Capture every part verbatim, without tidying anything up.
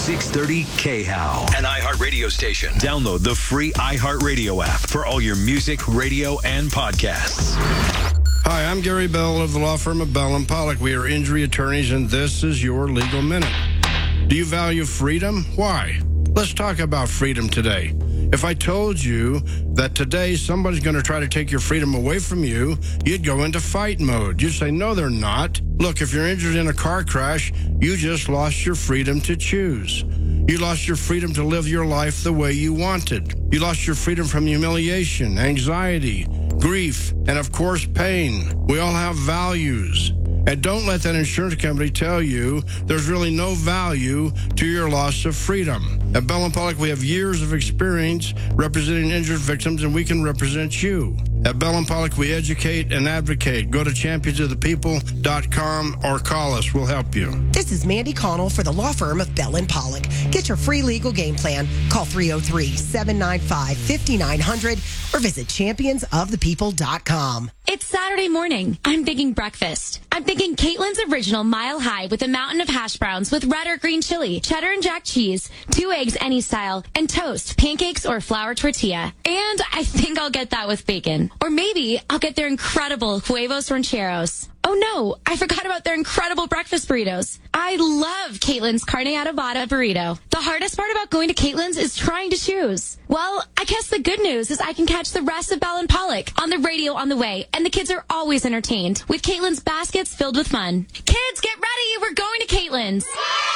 six thirty K H O W, an iHeartRadio station. Download the free iHeartRadio app for all your music, radio, and podcasts. Hi, I'm Gary Bell of the law firm of Bell and Pollock. We are injury attorneys, and this is your Legal Minute. Do you value freedom? Why? Let's talk about freedom today. If I told you that today somebody's going to try to take your freedom away from you, you'd go into fight mode. You'd say, no, they're not. Look, if you're injured in a car crash, you just lost your freedom to choose. You lost your freedom to live your life the way you wanted. You lost your freedom from humiliation, anxiety, grief, and of course, pain. We all have values. And don't let that insurance company tell you there's really no value to your loss of freedom. At Bell and Pollock, we have years of experience representing injured victims, and we can represent you. At Bell and Pollock, we educate and advocate. Go to champions of the people dot com or call us. We'll help you. This is Mandy Connell for the law firm of Bell and Pollock. Get your free legal game plan. Call three oh three, seven nine five, five nine zero zero or visit champions of the people dot com. It's Saturday morning. I'm thinking breakfast. I'm thinking Caitlin's Original Mile High with a mountain of hash browns with red or green chili, cheddar and jack cheese, two eggs any style, and toast, pancakes, or flour tortilla. And I think I'll get that with bacon. Or maybe I'll get their incredible huevos rancheros. Oh no, I forgot about their incredible breakfast burritos. I love Caitlin's carne adobada burrito. The hardest part about going to Caitlin's is trying to choose. Well, I guess the good news is I can catch the rest of Bell and Pollock on the radio on the way, and the kids are always entertained with Caitlin's baskets filled with fun. Kids, get ready, we're going to Caitlin's.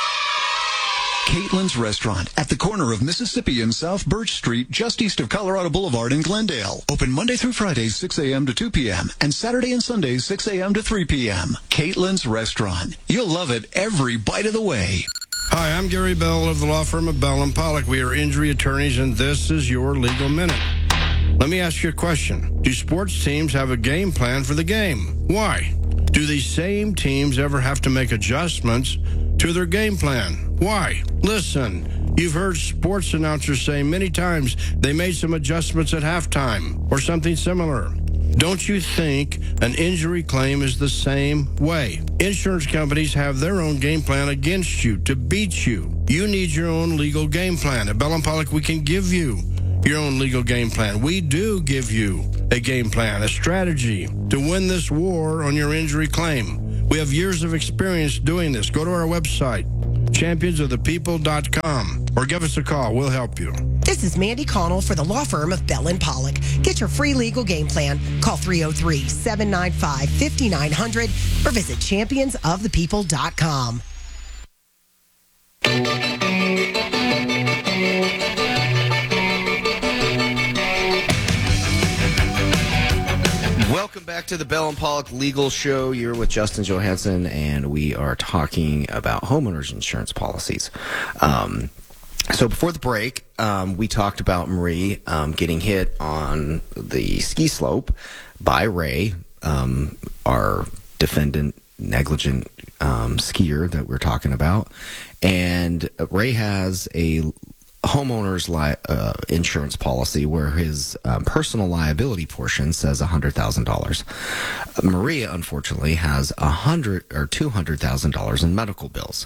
Caitlin's Restaurant at the corner of Mississippi and South Birch Street, just east of Colorado Boulevard in Glendale. Open Monday through Friday, six a.m. to two p.m. and Saturday and Sunday, six a.m. to three p.m. Caitlin's Restaurant. You'll love it every bite of the way. Hi, I'm Gary Bell of the law firm of Bell and Pollock. We are injury attorneys, and this is your Legal Minute. Let me ask you a question. Do sports teams have a game plan for the game? Why? Do these same teams ever have to make adjustments to their game plan? Why? Listen, you've heard sports announcers say many times they made some adjustments at halftime or something similar. Don't you think an injury claim is the same way? Insurance companies have their own game plan against you to beat you. You need your own legal game plan. At Bell and Pollock, we can give you your own legal game plan. We do give you a game plan, a strategy to win this war on your injury claim. We have years of experience doing this. Go to our website, champions of the people dot com, or give us a call. We'll help you. This is Mandy Connell for the law firm of Bell and Pollock. Get your free legal game plan. Call three oh three, seven nine five, five nine zero zero or visit champions of the people dot com. Welcome back to the Bell and Pollock Legal Show. You're with Justin Johansson, and we are talking about homeowners insurance policies. Um, so before the break, um, we talked about Marie um, getting hit on the ski slope by Ray, um, our defendant negligent um, skier that we're talking about. And Ray has a homeowner's li- uh, insurance policy where his um, personal liability portion says one hundred thousand dollars. Maria, unfortunately, has one hundred or two hundred thousand dollars in medical bills.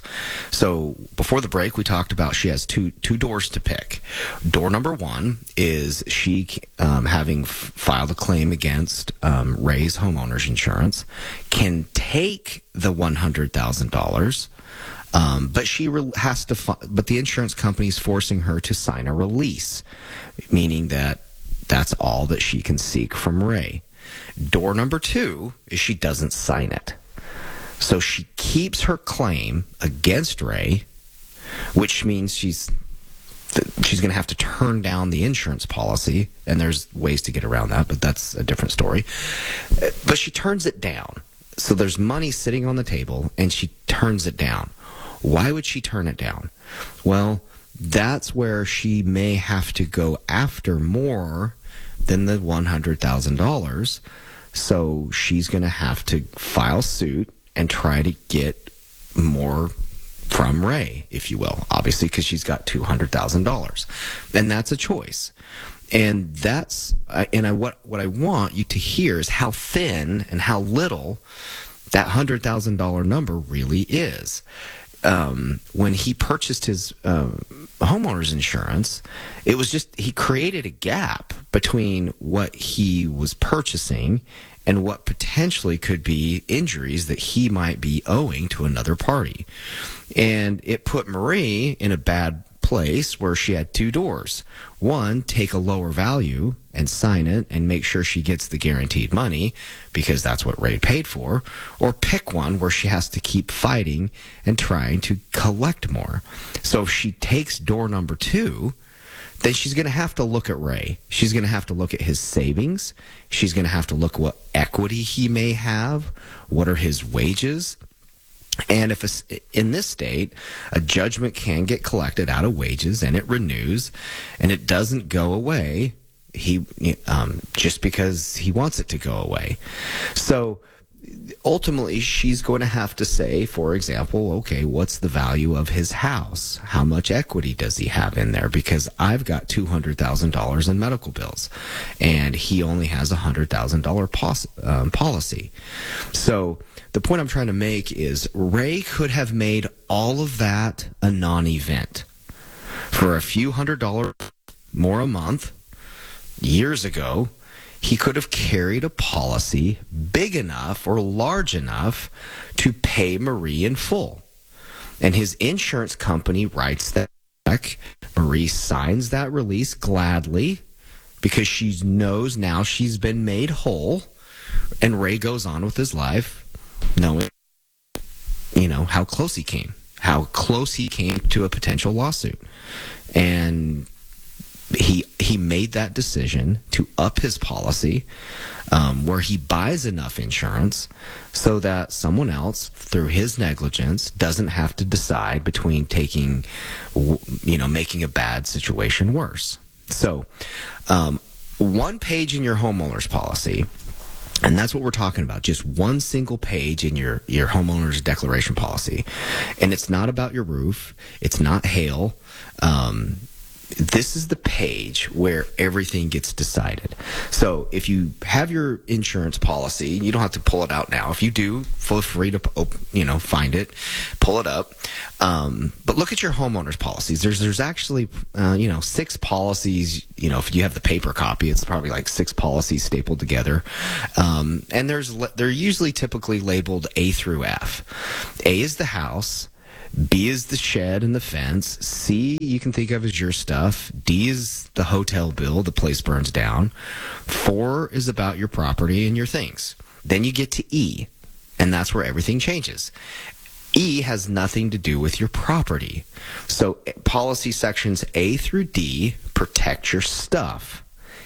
So before the break, we talked about she has two two doors to pick. Door number one is she um, having f- filed a claim against um, Ray's homeowner's insurance, can take the one hundred thousand dollars. Um, but she re- has to, fi- but the insurance company is forcing her to sign a release, meaning that that's all that she can seek from Ray. Door number two is she doesn't sign it. So she keeps her claim against Ray, which means she's th- she's going to have to turn down the insurance policy, and there's ways to get around that, but that's a different story. But she turns it down. So there's money sitting on the table, and she turns it down. Why would she turn it down? Well, that's where she may have to go after more than the one hundred thousand dollars. So she's going to have to file suit and try to get more from Ray, if you will, obviously, because she's got two hundred thousand dollars. And that's a choice. And that's, and I, what, what I want you to hear is how thin and how little that one hundred thousand dollars number really is. um, when he purchased his uh, homeowner's insurance, it was just he created a gap between what he was purchasing and what potentially could be injuries that he might be owing to another party. And it put Marie in a bad place where she had two doors. One, take a lower value and sign it and make sure she gets the guaranteed money because that's what Ray paid for, or pick one where she has to keep fighting and trying to collect more. So if she takes door number two, then she's going to have to look at Ray. She's going to have to look at his savings. She's going to have to look what equity he may have. What are his wages? And if a, in this state, a judgment can get collected out of wages and it renews and it doesn't go away he um, just because he wants it to go away. So ultimately, she's going to have to say, for example, okay, what's the value of his house? How much equity does he have in there? Because I've got two hundred thousand dollars in medical bills, and he only has a one hundred thousand dollars pos- um, policy. So the point I'm trying to make is Ray could have made all of that a non-event. For a few hundred dollars more a month, years ago, he could have carried a policy big enough or large enough to pay Marie in full. And his insurance company writes that check. Marie signs that release gladly because she knows now she's been made whole. And Ray goes on with his life knowing, you know, how close he came, how close he came to a potential lawsuit. And he he made that decision to up his policy um, where he buys enough insurance so that someone else, through his negligence, doesn't have to decide between taking, you know, making a bad situation worse. So um, one page in your homeowner's policy, and that's what we're talking about, just one single page in your, your homeowner's declaration policy. And it's not about your roof. It's not hail. Um This is the page where everything gets decided. So if you have your insurance policy, you don't have to pull it out now. If you do, feel free to you know find it, pull it up. Um, but look at your homeowner's policies. There's there's actually uh, you know six policies. You know if you have the paper copy, it's probably like six policies stapled together. Um, and there's they're usually typically labeled A through F. A is the house. B is the shed and the fence. C you can think of as your stuff. D is the hotel bill, the place burns down. Four is about your property and your things. Then you get to E, and that's where everything changes. E has nothing to do with your property. So policy sections A through D protect your stuff.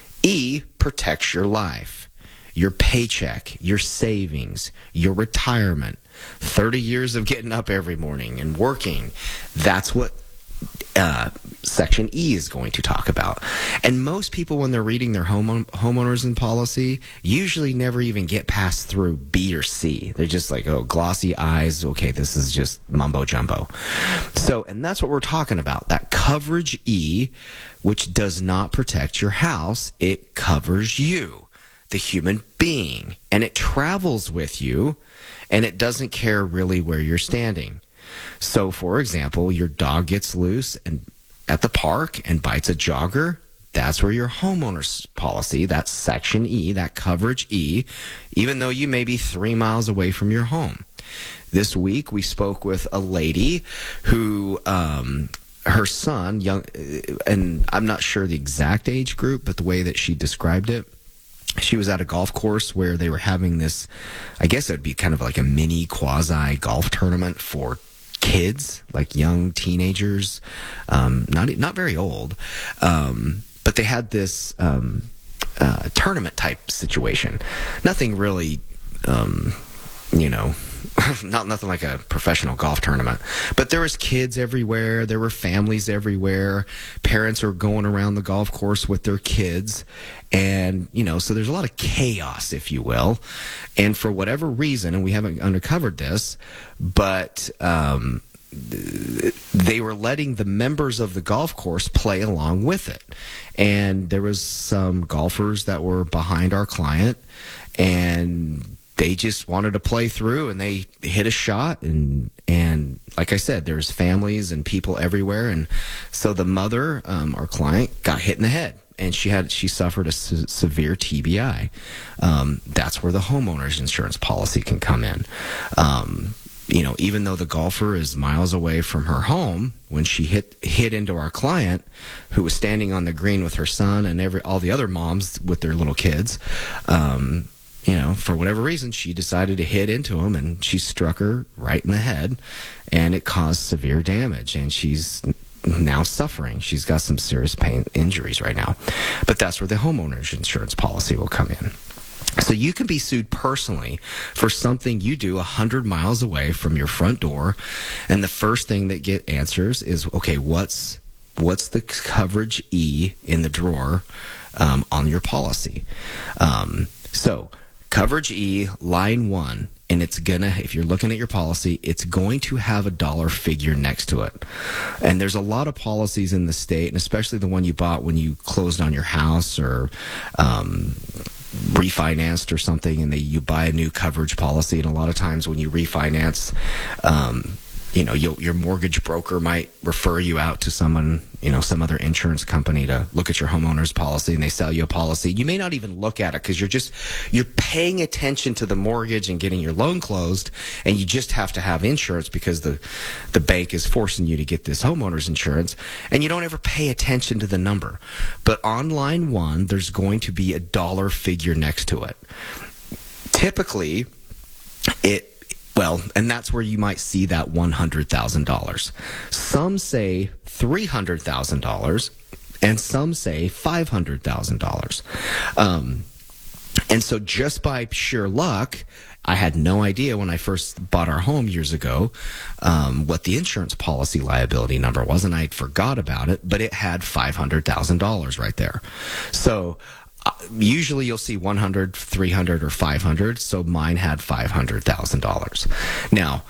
E protects your life, your paycheck, your savings, your retirement. thirty years of getting up every morning and working. That's what uh, Section E is going to talk about. And most people, when they're reading their home homeowners and policy, usually never even get past through B or C. They're just like, oh, glossy eyes. Okay, this is just mumbo jumbo. So, and that's what we're talking about. That coverage E, which does not protect your house, it covers you, the human being, and it travels with you. And it doesn't care really where you're standing. So, for example, your dog gets loose and at the park and bites a jogger. That's where your homeowner's policy, that's Section E, that coverage E, even though you may be three miles away from your home. This week, we spoke with a lady who, um, her son, young, and I'm not sure the exact age group, but the way that she described it, she was at a golf course where they were having this, I guess it would be kind of like a mini quasi golf tournament for kids, like young teenagers, um, not not very old. Um, but they had this um, uh, tournament type situation. Nothing really, um, you know, not nothing like a professional golf tournament, but there was kids everywhere. There were families everywhere. Parents are going around the golf course with their kids. And, you know, so there's a lot of chaos, if you will. And for whatever reason, and we haven't uncovered this, but um, they were letting the members of the golf course play along with it. And there was some golfers that were behind our client, and they just wanted to play through, and they hit a shot, and and like I said, there's families and people everywhere, and so the mother, um, our client, got hit in the head, and she had she suffered a se- severe T B I. Um, that's where the homeowner's insurance policy can come in. Um, you know, even though the golfer is miles away from her home, when she hit hit into our client, who was standing on the green with her son and every all the other moms with their little kids. Um, You know, for whatever reason, she decided to hit into him, and she struck her right in the head, and it caused severe damage, and she's now suffering. She's got some serious pain injuries right now. But that's where the homeowner's insurance policy will come in. So you can be sued personally for something you do one hundred miles away from your front door, and the first thing that get answers is, okay, what's what's the coverage E in the drawer um, on your policy? Um, so... Coverage E, line one, and it's gonna, if you're looking at your policy, it's going to have a dollar figure next to it. And there's a lot of policies in the state, and especially the one you bought when you closed on your house or um, refinanced or something, and they, you buy a new coverage policy. And a lot of times when you refinance, um, you know, you'll, your mortgage broker might refer you out to someone, you know, some other insurance company to look at your homeowner's policy, and they sell you a policy. You may not even look at it because you're just, you're paying attention to the mortgage and getting your loan closed, and you just have to have insurance because the, the bank is forcing you to get this homeowner's insurance, and you don't ever pay attention to the number. But on line one, there's going to be a dollar figure next to it. Typically, it, Well, and that's where you might see that one hundred thousand dollars. Some say three hundred thousand dollars, and some say five hundred thousand dollars. Um, and so just by sheer luck, I had no idea when I first bought our home years ago um, what the insurance policy liability number was, and I forgot about it, but it had five hundred thousand dollars right there. So Uh, usually you'll see one hundred, three hundred, or five hundred, so mine had five hundred thousand dollars. Now,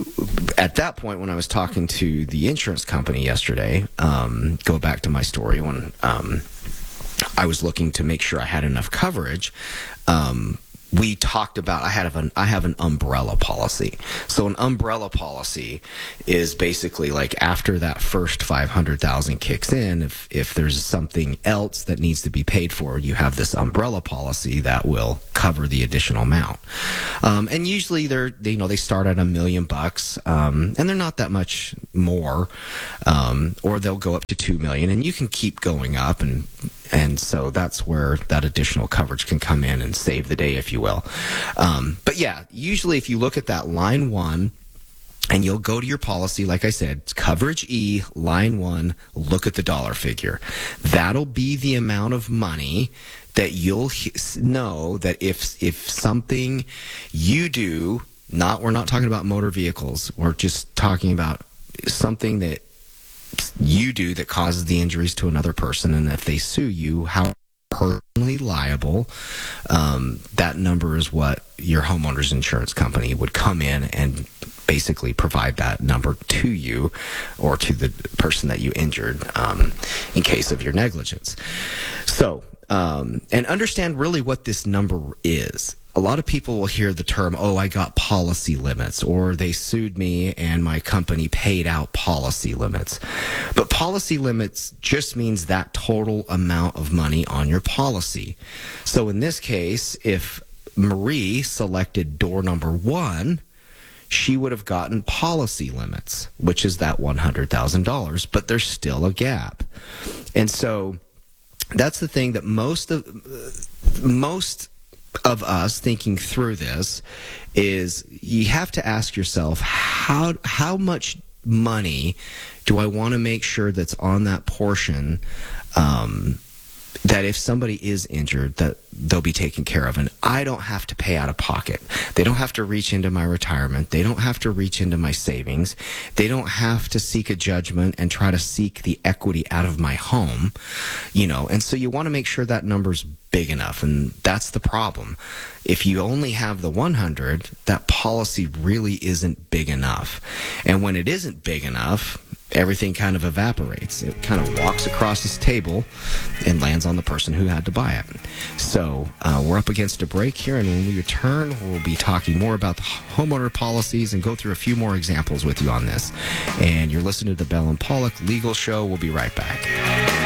at that point, when I was talking to the insurance company yesterday, um, go back to my story, when um, I was looking to make sure I had enough coverage, um, we talked about, I have an, I have an umbrella policy. So an umbrella policy is basically like after that first five hundred thousand kicks in, if, if there's something else that needs to be paid for, you have this umbrella policy that will cover the additional amount. Um, and usually they're, they, you know, they start at a million bucks, um, and they're not that much more, um, or they'll go up to two million, and you can keep going up, and And so that's where that additional coverage can come in and save the day, if you will. Um, but yeah, usually if you look at that line one, and you'll go to your policy, like I said, coverage E, line one, look at the dollar figure. That'll be the amount of money that you'll know that if if something you do, not we're not talking about motor vehicles, we're just talking about something that you do that causes the injuries to another person, and if they sue you, how personally liable, um, that number is what your homeowner's insurance company would come in and basically provide that number to you or to the person that you injured um, in case of your negligence. So, um, and understand really what this number is. A lot of people will hear the term, oh, I got policy limits, or they sued me and my company paid out policy limits. But policy limits just means that total amount of money on your policy. So in this case, if Marie selected door number one, she would have gotten policy limits, which is that one hundred thousand dollars, but there's still a gap. And so that's the thing that most of, uh, most of us thinking through this is you have to ask yourself, how how much money do I want to make sure that's on that portion, um, that if somebody is injured, that they'll be taken care of, and I don't have to pay out of pocket. They don't have to reach into my retirement. They don't have to reach into my savings. They don't have to seek a judgment and try to seek the equity out of my home, you know. And so you want to make sure that number's big enough, and that's the problem. If you only have the one hundred, that policy really isn't big enough. And when it isn't big enough, everything kind of evaporates. It kind of walks across this table and lands on the person who had to buy it. So uh, we're up against a break here, and when we return, we'll be talking more about the homeowner policies and go through a few more examples with you on this. And you're listening to the Bell and Pollock Legal Show. We'll be right back.